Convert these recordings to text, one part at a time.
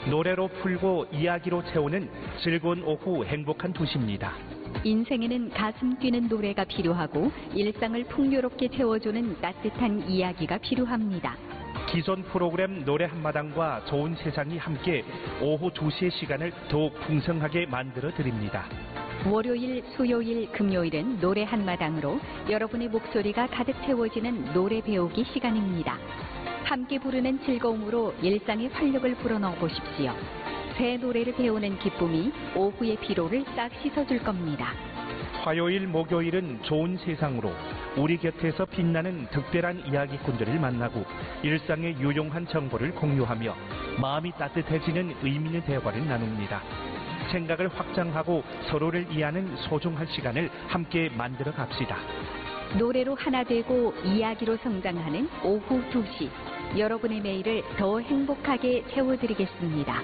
노래로 풀고 이야기로 채우는 즐거운 오후 행복한 도시입니다. 인생에는 가슴 뛰는 노래가 필요하고 일상을 풍요롭게 채워주는 따뜻한 이야기가 필요합니다. 기존 프로그램 노래 한마당과 좋은 세상이 함께 오후 2시의 시간을 더욱 풍성하게 만들어 드립니다. 월요일, 수요일, 금요일은 노래 한마당으로 여러분의 목소리가 가득 채워지는 노래 배우기 시간입니다. 함께 부르는 즐거움으로 일상의 활력을 불어넣어 보십시오. 새 노래를 배우는 기쁨이 오후의 피로를 싹 씻어줄 겁니다. 화요일, 목요일은 좋은 세상으로 우리 곁에서 빛나는 특별한 이야기꾼들을 만나고 일상의 유용한 정보를 공유하며 마음이 따뜻해지는 의미 있는 대화를 나눕니다. 생각을 확장하고 서로를 이해하는 소중한 시간을 함께 만들어 갑시다. 노래로 하나 되고 이야기로 성장하는 오후 2시. 여러분의 매일을 더 행복하게 채워드리겠습니다.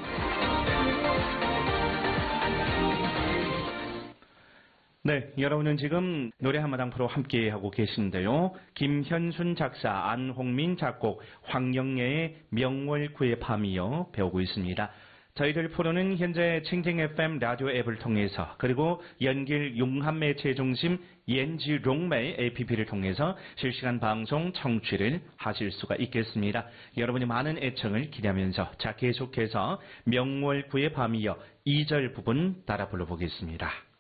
네, 여러분은 지금 노래 한마당 프로 함께하고 계신데요. 김현순 작사, 안홍민 작곡, 황영예의 명월구의 밤이요 배우고 있습니다. 저희들 프로는 현재 칭칭 FM 라디오 앱을 통해서 그리고 연길 융합 매체 중심 옌지 롱메이 APP를 통해서 실시간 방송 청취를 하실 수가 있겠습니다. 여러분의 많은 애청을 기대하면서 자 계속해서 명월구의 밤이요 2절 부분 따라 불러보겠습니다.